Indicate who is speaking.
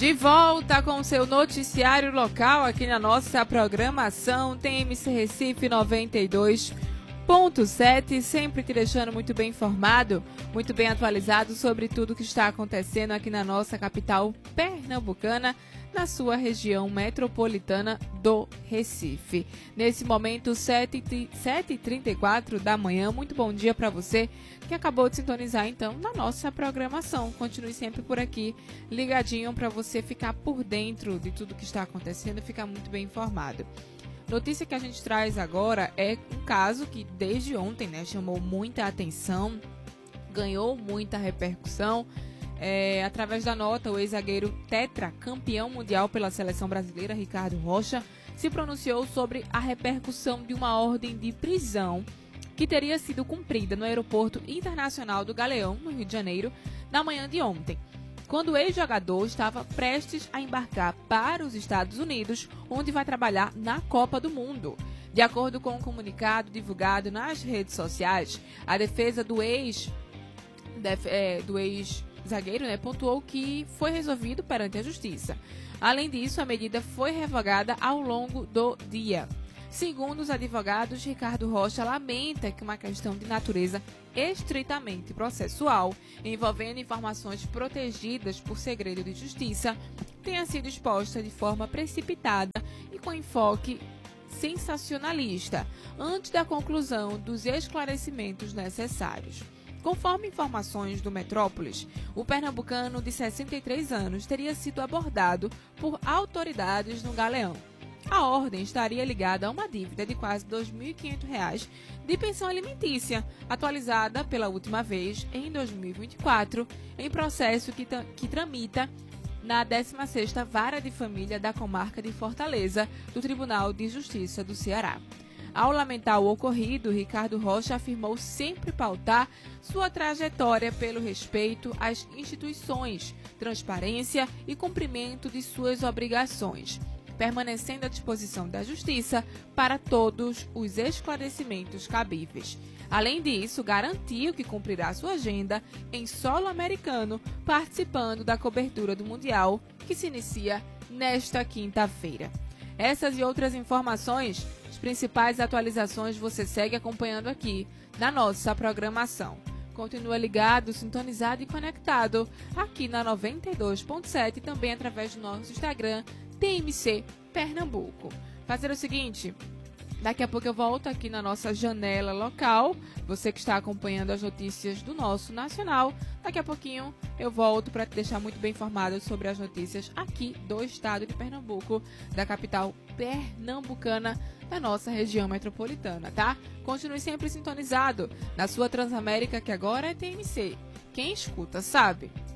Speaker 1: De volta com o seu noticiário local aqui na nossa programação TMC Recife 92.7, sempre te deixando muito bem informado, muito bem atualizado sobre tudo que está acontecendo aqui na nossa capital pernambucana, na sua região metropolitana do Recife. Nesse momento, 7h34 da manhã, muito bom dia para você que acabou de sintonizar então na nossa programação. Continue sempre por aqui, ligadinho, para você ficar por dentro de tudo que está acontecendo e ficar muito bem informado. Notícia que a gente traz agora é um caso que desde ontem, chamou muita atenção, ganhou muita repercussão. Através da nota, o ex-zagueiro tetracampeão mundial pela seleção brasileira, Ricardo Rocha, se pronunciou sobre a repercussão de uma ordem de prisão que teria sido cumprida no Aeroporto Internacional do Galeão, no Rio de Janeiro, na manhã de ontem, quando o ex-jogador estava prestes a embarcar para os Estados Unidos, onde vai trabalhar na Copa do Mundo. De acordo com um comunicado divulgado nas redes sociais, a defesa do ex-zagueiro pontuou que foi resolvido perante a Justiça. Além disso, a medida foi revogada ao longo do dia. Segundo os advogados, Ricardo Rocha lamenta que uma questão de natureza estritamente processual, envolvendo informações protegidas por segredo de justiça, tenha sido exposta de forma precipitada e com enfoque sensacionalista, antes da conclusão dos esclarecimentos necessários. Conforme informações do Metrópolis, o pernambucano de 63 anos teria sido abordado por autoridades no Galeão. A ordem estaria ligada a uma dívida de quase R$ 2.500 de pensão alimentícia, atualizada pela última vez em 2024, em processo que tramita na 16ª Vara de Família da Comarca de Fortaleza, do Tribunal de Justiça do Ceará. Ao lamentar o ocorrido, Ricardo Rocha afirmou sempre pautar sua trajetória pelo respeito às instituições, transparência e cumprimento de suas obrigações, permanecendo à disposição da Justiça para todos os esclarecimentos cabíveis. Além disso, garantiu que cumprirá sua agenda em solo americano, participando da cobertura do Mundial, que se inicia nesta quinta-feira. Essas e outras informações, as principais atualizações você segue acompanhando aqui na nossa programação. Continua ligado, sintonizado e conectado aqui na 92.7 e também através do nosso Instagram, TMC Pernambuco. Fazer o seguinte, daqui a pouco eu volto aqui na nossa janela local, você que está acompanhando as notícias do nosso nacional, daqui a pouquinho eu volto para te deixar muito bem informado sobre as notícias aqui do estado de Pernambuco, da capital pernambucana, da nossa região metropolitana, tá? Continue sempre sintonizado na sua Transamérica, que agora é TMC. Quem escuta sabe.